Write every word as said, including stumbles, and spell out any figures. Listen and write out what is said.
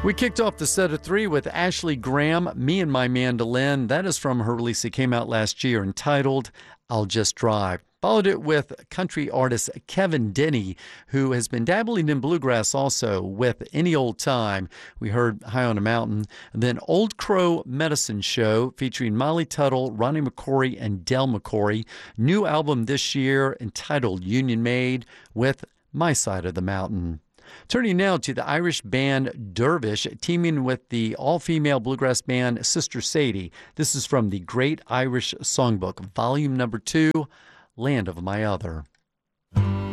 We kicked off the set of three with Ashley Graham, Me and My Mandolin. That is from her release that came out last year entitled I'll Just Drive. Followed it with country artist Kevin Denny, who has been dabbling in bluegrass also with Any Old Time. We heard High on a Mountain. And then Old Crow Medicine Show featuring Molly Tuttle, Ronnie McCory, and Del McCory. New album this year entitled Union Made with My Side of the Mountain. Turning now to the Irish band Dervish, teaming with the all-female bluegrass band Sister Sadie. This is from the Great Irish Songbook, volume number two, Land of My Other.